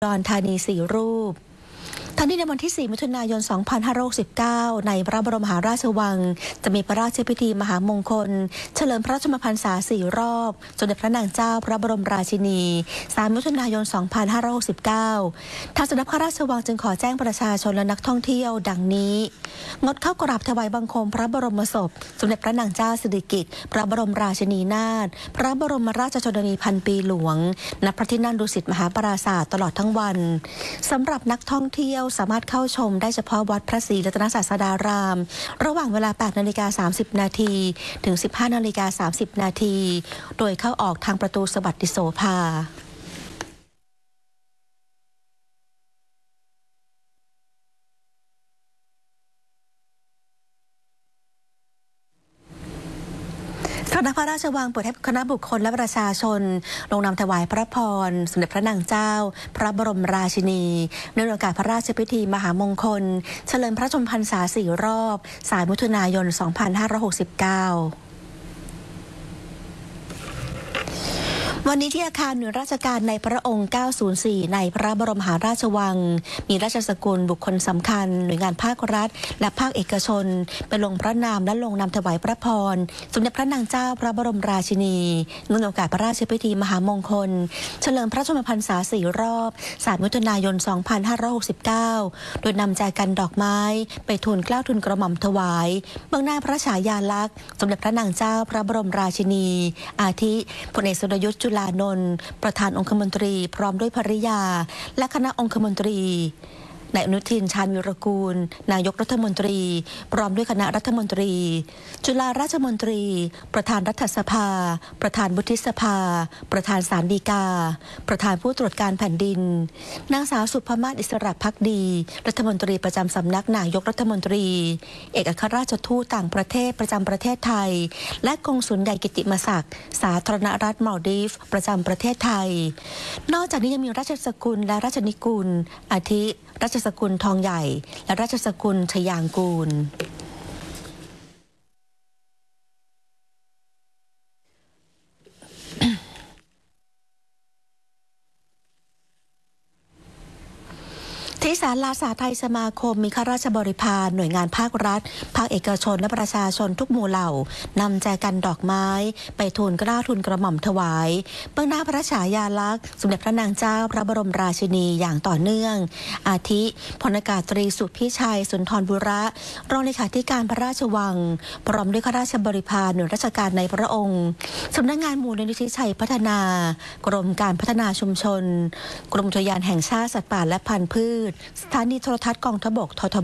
อุดรธานี4 รูปทั้งนี้ในวันที่ 4 มิถุนายน 2569 ในพระบรมมหาราชวังจะมีพระราชพิธีมหามงคลเฉลิมพระชนมพรรษา4 รอบสมเด็จพระนางเจ้าพระบรมราชินี 3 มิถุนายน 2569 ทางสำนักพระราชวังจึงขอแจ้งประชาชนและนักท่องเที่ยวดังนี้งดเข้ากราบถวายบังคมพระบรมศพสมเด็จพระนางเจ้าสิริกิติ์พระบรมราชินีนาถพระบรมราชชนนีพันปีหลวงณพระที่นั่งดุสิตมหาปราสาทตลอดทั้งวันสำหรับนักท่องเที่ยวสามารถเข้าชมได้เฉพาะวัดพระศรีรัตนศาสดารามระหว่างเวลา 8:30 น.ถึง 15:30 น.โดยเข้าออกทางประตูสวัสดิโสภาสำนักพระราชวังเปิดให้คณะบุคคลและประชาชนลงนำถวายพระพรสมเด็จพระนางเจ้าพระบรมราชินีในโอกาสพระราชพิธีมหามงคลเฉลิมพระชนมพรรษา4 รอบ 3 มิถุนายน 2569วันนี้ที่อาคารหน่วยราชการในพระองค์ 904 ในพระบรมมหาราชวังมีราชสกุลบุคคลสำคัญหน่วยงานภาครัฐและภาคเอกชนไปลงพระนามและลงนามถวายพระพรสมเด็จพระนางเจ้าพระบรมราชินีในโอกาสพระราชพิธีมหามงคลเฉลิมพระชนมพรรษา4 รอบ 3 มิถุนายน 2569 โดยนำแจกันดอกไม้ไปทูลเกล้าทูลกระหม่อมถวายเบื้องหน้าพระฉายาลักษณ์สมเด็จพระนางเจ้าพระบรมราชินีอาทิพลเอกสุรยุทธจุลานนท์ประธานองคมนตรีพร้อมด้วยภริยาและคณะองคมนตรีนายอนุทินชาญวิรากูลนายกรัฐมนตรีพร้อมด้วยคณะรัฐมนตรีจุฬาราชมนตรีประธานรัฐสภาประธานวุฒิสภาประธานศาลฎีกาประธานผู้ตรวจการแผ่นดินนางสาวสุภมาศอิสระภักดีรัฐมนตรีประจำสำนักนายกรัฐมนตรีเอกอัครราชทูตต่างประเทศประจำประเทศไทยและกงสุลใหญ่กิติมศักดิ์สาธารณรัฐมัลดีฟประจำประเทศไทยนอกจากนี้ยังมีราชสกุลและราชนิกุลอาทิราชสกุลทองใหญ่และราชสกุลชยางกูลที่ศาลาสาไทยสมาคมมีข้าราชบริพารหน่วยงานภาครัฐภาคเอกชนและประชาชนทุกหมู่เหล่านำแจกันดอกไม้ไปทูลเกล้าทูลกระหม่อมถวายเบื้องหน้าพระฉายาลักษณ์สมเด็จพระนางเจ้าพระบรมราชินีอย่างต่อเนื่องอาทิพลอากาศตรีสุพิชัยสุนทรบุระรองเลขาธิการพระราชวังพร้อมด้วยข้าราชบริพารหน่วยราชการในพระองค์สำนักงานมูลนิธิชัยพัฒนากรมการพัฒนาชุมชนกรมอุทยานแห่งชาติสัตว์ป่าและพันธุ์พืชสถานีโทรทัศน์กองทพบกททบ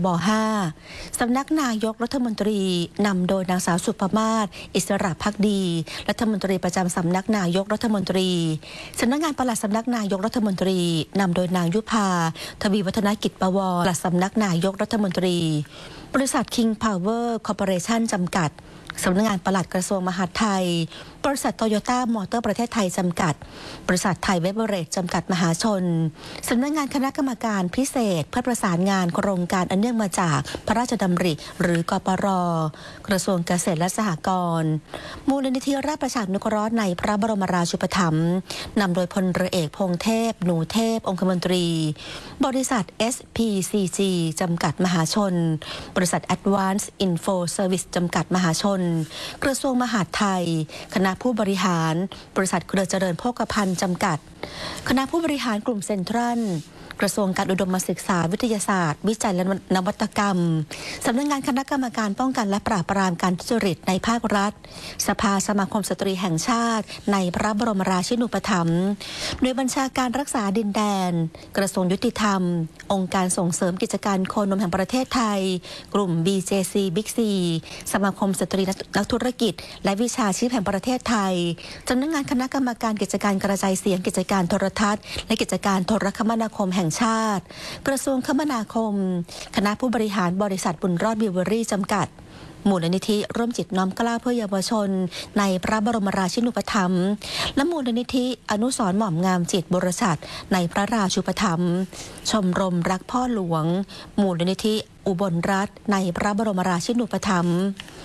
5 สำนักนายกรัฐมนตรีนำโดยนางสาวสุภมาศอิสระภักดีรัฐมนตรีประจำสำนักนายกรัฐมนตรีสำนักงานปลัดสำนักนายกรัฐมนตรีนำโดยนางยุพาทวีวัฒนกิจปวรปลัดสำนักนายกรัฐมนตรีบริษัท King Power Corporation จำกัดสำนักงานปลัดกระทรวงมหาดไทยบริษัทโตโยต้ามอเตอร์ประเทศไทยจำกัดบริษัทไทยเวเบอเรจจำกัดมหาชนสำนักงานคณะกรรมการพิเศษเพื่อประสานงานโครงการอันเนื่องมาจากพระราชดำริหรือกปร.กระทรวงเกษตรและสหกรณ์มูลนิธิราชประชานุเคราะห์ในพระบรมราชูปถัมภ์นำโดยพลเรือเอกพงษ์เทพหนูเทพองคมนตรีบริษัท SPCG จำกัดมหาชนบริษัท Advance Info Service จำกัดมหาชนกระทรวงมหาดไทยคณะผู้บริหารบริษัทเครือเจริญโภคภัณฑ์จำกัดคณะผู้บริหารกลุ่มเซ็นทรัลกระทรวงการอุดมศึกษาวิทยาศาสตร์วิจัยและนวัตกรรมสำนักงานคณะกรรมการป้องกันและปราบปรามการทุจริตในภาครัฐสภาสมาคมสตรีแห่งชาติในพระบรมราชินูปถัมภ์หน่วยบัญชาการรักษาดินแดนกระทรวงยุติธรรมองค์การส่งเสริมกิจการโคนมแห่งประเทศไทยกลุ่ม BJC Big C สมาคมสตรีนักธุรกิจและวิชาชีพแห่งประเทศไทยสำนักงานคณะกรรมการกิจการกระจายเสียงกิจการโทรทัศน์และกิจการโทรคมนาคมแห่งชาติกระทรวงคมนาคมคณะผู้บริหารบริษัทบุญรอดบิวเวอรี่จำกัดมูลนิธิร่วมจิตน้อมเกล้าเพื่อเยาวชนในพระบรมราชินูปถัมภ์และมูลนิธิอนุสรณ์หม่อมงามจิตบริษัทในพระราชูปถัมภ์ชมรมรักพ่อหลวงมูลนิธิอุบลรัตน์ในพระบรมราชินูปถัมภ์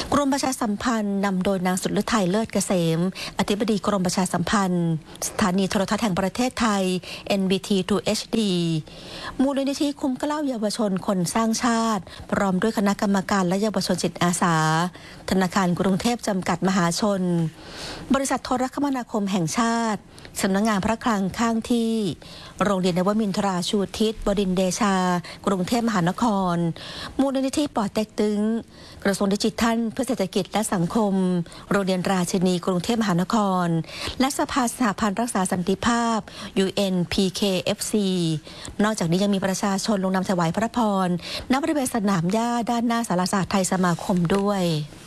กรมประชาสัมพันธ์นำโดยนางสุดฤทัยเลิศเกษมอธิบดีกรมประชาสัมพันธ์สถานีโทรทัศน์แห่งประเทศไทย NBT 2 HD มูลนิธิคุ้มเกล้าเยาวชนคนสร้างชาติพร้อมด้วยคณะกรรมการและเยาวชนจิตอาสาธนาคารกรุงเทพจำกัดมหาชนบริษัทโทรคมนาคมแห่งชาติสำนักงานพระคลังข้างที่โรงเรียนนวมินทราชูทิศบดินทร์เดชากรุงเทพมหานครมูลนิธิป่อเต็กตึงกระทรวงดิจิทัลเพื่อเศรษฐกิจและสังคมโรงเรียนราชินีกรุงเทพมหานครและสภาสหพันธ์รักษาสันติภาพ UNPKFC นอกจากนี้ยังมีประชาชนลงนามถวายพระพรณบริเวณสนามหญ้าด้านหน้าศาลาศาสตร์ไทยสมาคมด้วย